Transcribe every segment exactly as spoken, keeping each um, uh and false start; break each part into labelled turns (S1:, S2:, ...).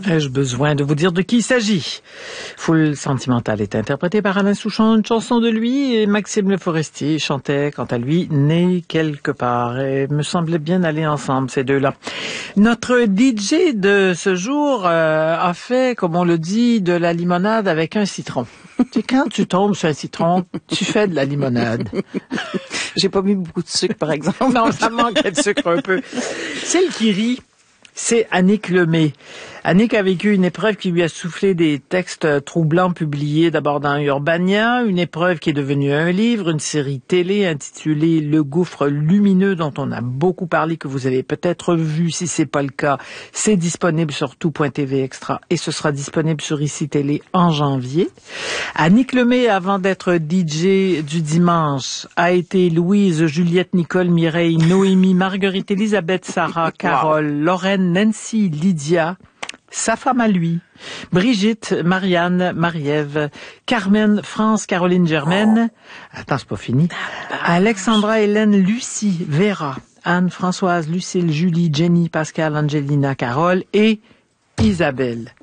S1: Ai-je besoin de vous dire de qui il s'agit? Foule sentimentale est interprétée par Alain Souchon, une chanson de lui, et Maxime Le Forestier chantait, quant à lui, Né quelque part. Et me semblait bien aller ensemble, ces deux-là. Notre D J de ce jour euh, a fait, comme on le dit, de la limonade avec un citron. C'est quand tu tombes sur un citron, tu fais de la limonade.
S2: J'ai pas mis beaucoup de sucre, par exemple.
S1: Non, ça manquait de sucre un peu. Celle qui rit, c'est Annick Lemay. Annick a vécu une épreuve qui lui a soufflé des textes troublants publiés d'abord dans Urbania, une épreuve qui est devenue un livre, une série télé intitulée Le gouffre lumineux dont on a beaucoup parlé, que vous avez peut-être vu. Si c'est pas le cas, c'est disponible sur tout point t v extra et ce sera disponible sur Ici Télé en janvier. Annick Lemay, avant d'être D J du dimanche, a été Louise, Juliette, Nicole, Mireille, Noémie, Marguerite, Elisabeth, Sarah, Carole, wow. Lorraine, Nancy, Lydia, sa femme à lui, Brigitte, Marianne, Marie-Ève, Carmen, France, Caroline, Germaine, oh. Attends, c'est pas fini, Alexandra, Hélène, Lucie, Vera, Anne, Françoise, Lucille, Julie, Jenny, Pascal, Angelina, Carole et Isabelle.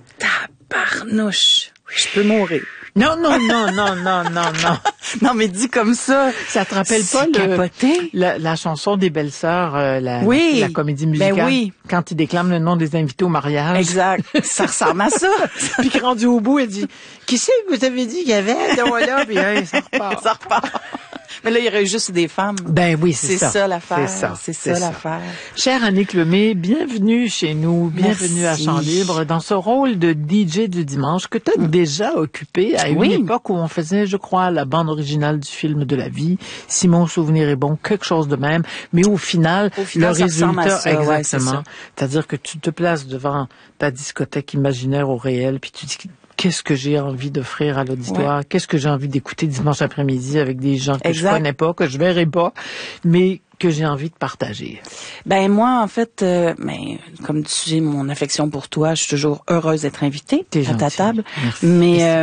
S2: Tabarnouche, je peux mourir.
S1: Non, non, non, non, non, non, non.
S2: Non, mais dis comme ça.
S1: Ça te rappelle pas le, la, la chanson des Belles-Sœurs, euh, la,
S2: oui.
S1: la, la comédie musicale?
S2: Ben oui.
S1: Quand ils déclament le nom des invités au mariage.
S2: Exact. Ça ressemble à ça.
S1: Puis rendu au bout, elle dit, qui c'est que vous avez dit qu'il y avait? Là, puis hey, ça repart.
S2: Ça repart. Mais là, il y aurait juste des femmes.
S1: Ben oui, c'est, c'est ça.
S2: ça l'affaire.
S1: C'est ça.
S2: C'est ça, c'est l'affaire.
S1: Ça. Chère Annick Lemay, bienvenue chez nous. Bienvenue
S2: Merci.
S1: à Chant Libre dans ce rôle de D J du dimanche que tu as mmh. déjà occupé à une
S2: oui.
S1: époque où on faisait, je crois, la bande originale du film de la vie. Si mon souvenir est bon, quelque chose de même. Mais au final,
S2: au final
S1: le résultat,
S2: ça,
S1: exactement.
S2: Ouais, c'est ça.
S1: C'est-à-dire que tu te places devant ta discothèque imaginaire au réel, puis tu dis, qu'est-ce que j'ai envie d'offrir à l'auditoire? Ouais. Qu'est-ce que j'ai envie d'écouter dimanche après-midi avec des gens que exact. je connais pas, que je verrai pas, mais que j'ai envie de partager?
S2: Ben moi, en fait, euh, ben, comme tu sais, mon affection pour toi, je suis toujours heureuse d'être invitée T'es à gentil. ta table.
S1: Merci.
S2: Mais euh...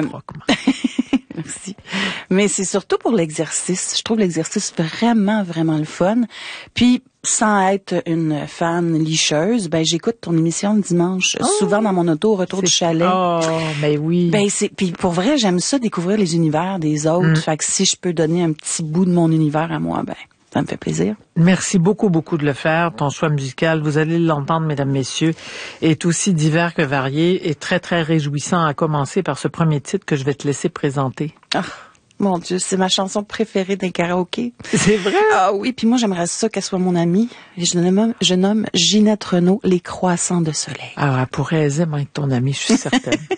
S2: Merci. Mais c'est surtout pour l'exercice. Je trouve l'exercice vraiment, vraiment le fun. Puis, sans être une fan licheuse, ben j'écoute ton émission le dimanche, oh, souvent dans mon auto au retour du chalet.
S1: Oh, ben oui.
S2: Ben c'est puis pour vrai, j'aime ça découvrir les univers des autres. Mm. Fait que si je peux donner un petit bout de mon univers à moi, ben ça me fait plaisir.
S1: Merci beaucoup, beaucoup de le faire. Ton choix musical, vous allez l'entendre, mesdames, messieurs, est aussi divers que varié et très, très réjouissant, à commencer par ce premier titre que je vais te laisser présenter.
S2: Ah. Mon Dieu, c'est ma chanson préférée d'un karaoké.
S1: C'est vrai?
S2: Ah oui, puis moi, j'aimerais ça qu'elle soit mon amie. Et je nomme, je nomme Ginette Renault, Les Croissants de Soleil.
S1: Ah, elle pourrait aisément être ton amie, je suis certaine.